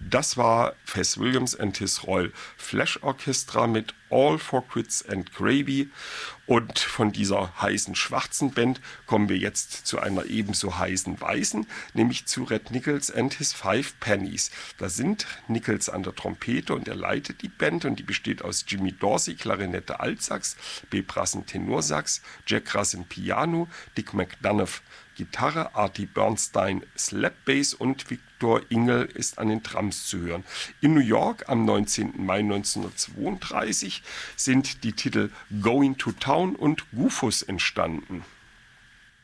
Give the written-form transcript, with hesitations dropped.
Das war Fess Williams and his Royal Flash Orchestra mit All for Quits and Gravy. Und von dieser heißen schwarzen Band kommen wir jetzt zu einer ebenso heißen weißen, nämlich zu Red Nichols and his Five Pennies. Da sind Nichols an der Trompete und er leitet die Band und die besteht aus Jimmy Dorsey, Klarinette, Altsax, Beb Rassen, Tenorsax, Jack Rassen, Piano, Dick McDonough, Gitarre, Artie Bernstein, Slapbass und Victor Ingel ist an den Drums zu hören. In New York am 19. Mai 1932 sind die Titel Going to Town und Goofus entstanden.